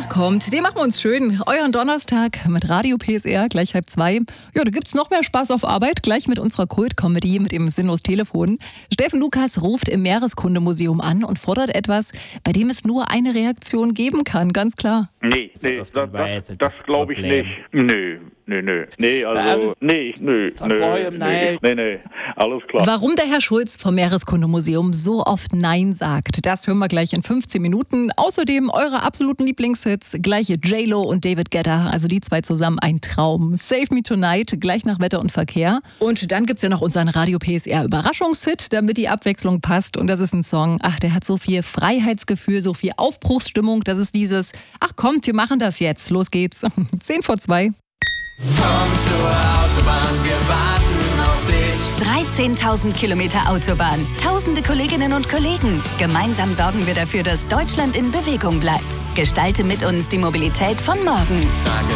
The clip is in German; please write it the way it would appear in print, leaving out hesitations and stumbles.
Ach kommt, den machen wir uns schön. Euren Donnerstag mit Radio PSR, gleich 1:30. Ja, da gibt's noch mehr Spaß auf Arbeit, gleich mit unserer Kult-Comedy mit dem Sinnlos Telefon. Steffen Lukas ruft im Meereskundemuseum an und fordert etwas, bei dem es nur eine Reaktion geben kann, ganz klar. Nee, das glaube ich nicht. Nö. Nee, alles klar. Warum der Herr Schulz vom Meereskundemuseum so oft Nein sagt, das hören wir gleich in 15 Minuten. Außerdem eure absoluten Lieblingshits, gleich J-Lo und David Guetta, also die zwei zusammen ein Traum. Save Me Tonight, gleich nach Wetter und Verkehr. Und dann gibt's ja noch unseren Radio PSR Überraschungshit, damit die Abwechslung passt. Und das ist ein Song, der hat so viel Freiheitsgefühl, so viel Aufbruchsstimmung. Das ist dieses, kommt, wir machen das jetzt. Los geht's. 1:10. Komm zur Autobahn, wir warten auf dich. 13.000 Kilometer Autobahn, tausende Kolleginnen und Kollegen. Gemeinsam sorgen wir dafür, dass Deutschland in Bewegung bleibt. Gestalte mit uns die Mobilität von morgen.